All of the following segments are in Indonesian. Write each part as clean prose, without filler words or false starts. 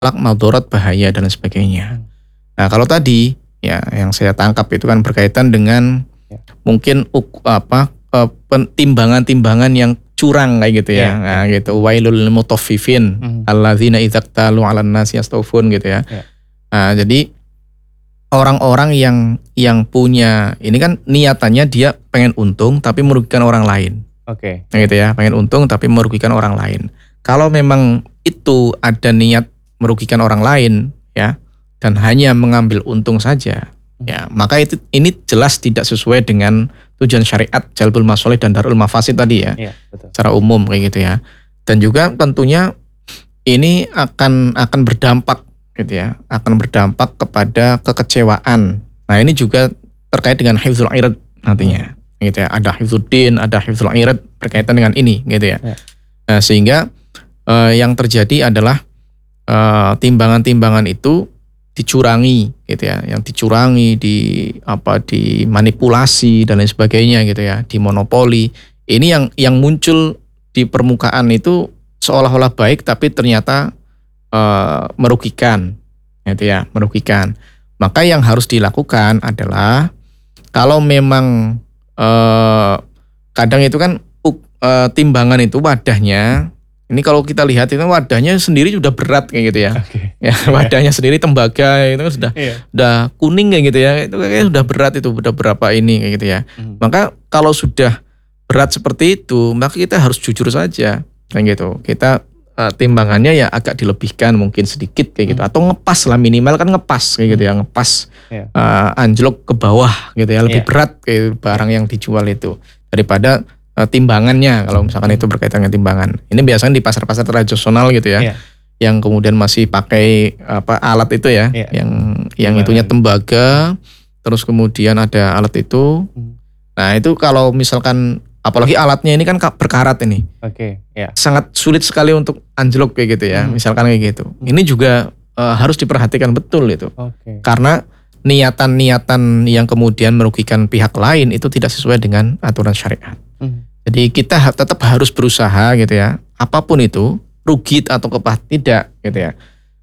madharat bahaya dan lain sebagainya. Nah, kalau tadi ya yang saya tangkap itu kan berkaitan dengan mungkin timbangan-timbangan yang curang kayak gitu ya. Nah, gitu. Wailul lil mutaffifin alladzina idza talu 'alan nasi yastawfun gitu ya. Nah, jadi orang-orang yang punya ini kan niatannya dia pengen untung tapi merugikan orang lain. Nah, gitu ya, pengen untung tapi merugikan orang lain. Kalau memang itu ada niat merugikan orang lain ya dan hanya mengambil untung saja, ya maka ini jelas tidak sesuai dengan tujuan syariat jalbul masolih dan darul mafasid tadi ya, betul. Secara umum kayak gitu ya. Dan juga tentunya ini akan berdampak gitu ya, akan berdampak kepada kekecewaan. Nah, ini juga terkait dengan hifdzul irad nantinya gitu ya. Ada hifdzuddin, ada hifdzul irad berkaitan dengan ini gitu ya. Nah, sehingga yang terjadi adalah timbangan-timbangan itu dicurangi gitu ya, yang dicurangi, dimanipulasi dan lain sebagainya gitu ya, dimonopoli. Ini yang muncul di permukaan itu seolah-olah baik tapi ternyata merugikan gitu ya, merugikan. Maka yang harus dilakukan adalah kalau memang kadang itu kan timbangan itu wadahnya. Ini kalau kita lihat itu wadahnya sendiri sudah berat kayak gitu ya. Ya wadahnya sendiri tembaga itu kan sudah kuning kayak gitu ya. Itu kayaknya sudah berat, itu udah berapa ini kayak gitu ya. Maka kalau sudah berat seperti itu, maka kita harus jujur saja kayak gitu. Kita timbangannya ya agak dilebihkan mungkin sedikit kayak gitu, atau ngepas lah, minimal kan ngepas kayak gitu ya, ngepas anjlok ke bawah gitu ya, lebih berat kayak barang yang dijual itu daripada timbangannya kalau misalkan itu berkaitan dengan timbangan. Ini biasanya di pasar-pasar tradisional gitu ya, yang kemudian masih pakai alat itu ya, yang itunya tembaga, terus kemudian ada alat itu. Nah itu kalau misalkan apalagi alatnya ini kan berkarat ini, sangat sulit sekali untuk anjlok kayak gitu ya, misalkan kayak gitu. Ini juga harus diperhatikan betul itu, karena niatan-niatan yang kemudian merugikan pihak lain itu tidak sesuai dengan aturan syariat. Jadi kita tetap harus berusaha gitu ya, apapun itu, rugi atau tidak gitu ya.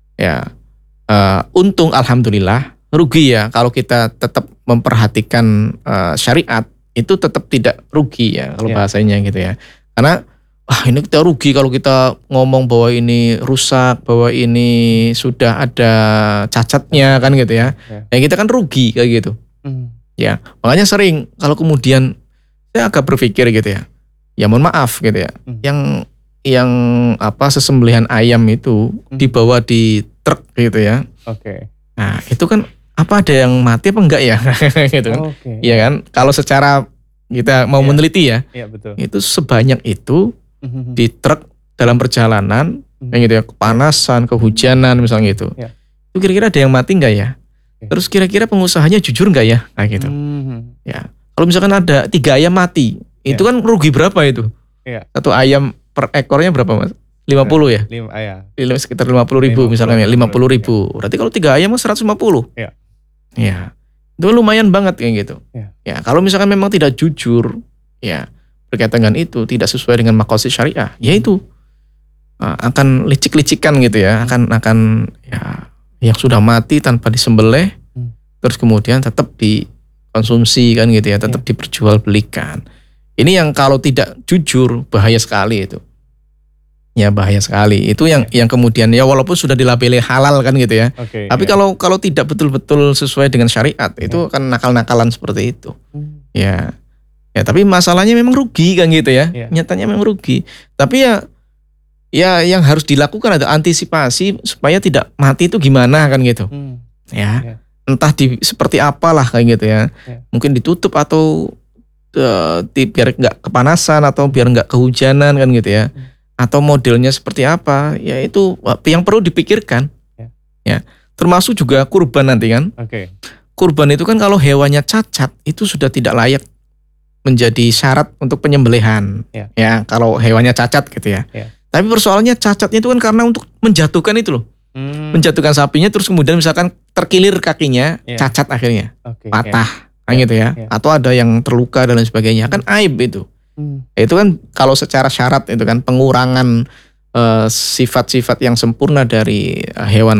Untung alhamdulillah, rugi ya kalau kita tetap memperhatikan syariat itu tetap tidak rugi ya kalau bahasanya gitu ya. Karena ini kita rugi kalau kita ngomong bahwa ini rusak, bahwa ini sudah ada cacatnya kan gitu ya. Ya kita kan rugi kayak gitu. Ya, makanya sering kalau kemudian saya agak berpikir gitu ya. Ya mohon maaf gitu ya. Yang sesembelihan ayam itu dibawa di truk gitu ya. Nah, itu kan ada yang mati apa enggak ya? Gitu kan. Iya kan? Kalau secara kita mau meneliti ya. Betul. Itu sebanyak itu di truk dalam perjalanan yang gitu ya, kepanasan, kehujanan misalnya gitu. Itu kira-kira ada yang mati enggak ya? Terus kira-kira pengusahanya jujur enggak ya? Nah gitu. Ya. Kalau misalkan ada 3 ayam mati, itu kan rugi berapa itu? Satu ayam per ekornya berapa Mas? 50 ya? Sekitar 50.000 misalnya ya, 50.000. Berarti kalau 3 ayam kan 150. Ya. Itu lumayan banget kayak gitu. Ya, kalau misalkan memang tidak jujur, ya berkaitan dengan itu tidak sesuai dengan maqasid syariah, ya itu akan licik-licikan gitu ya, akan ya yang sudah mati tanpa disembelih, terus kemudian tetap dikonsumsi kan gitu ya, tetap diperjualbelikan. Ini yang kalau tidak jujur bahaya sekali itu. Ya bahaya sekali. Itu yang kemudian ya walaupun sudah dilabeli halal kan gitu ya. Tapi kalau tidak betul-betul sesuai dengan syariat, itu kan nakal-nakalan seperti itu. Ya tapi masalahnya memang rugi kan gitu ya. Nyatanya memang rugi. Tapi ya yang harus dilakukan ada antisipasi supaya tidak mati itu gimana kan gitu. Ya. Entah seperti apalah kayak gitu ya. Mungkin ditutup atau biar nggak kepanasan atau biar nggak kehujanan kan gitu ya. Atau modelnya seperti apa, ya itu yang perlu dipikirkan. Ya, termasuk juga kurban nanti kan. Kurban itu kan kalau hewannya cacat itu sudah tidak layak menjadi syarat untuk penyembelihan. Ya, kalau hewannya cacat gitu ya. Tapi persoalannya cacatnya itu kan karena untuk menjatuhkan itu loh. Menjatuhkan sapinya terus kemudian misalkan terkilir kakinya, cacat akhirnya. Patah. Gitu ya. Atau ada yang terluka dan lain sebagainya, kan aib itu. Itu kan kalau secara syarat itu kan pengurangan sifat-sifat yang sempurna dari hewan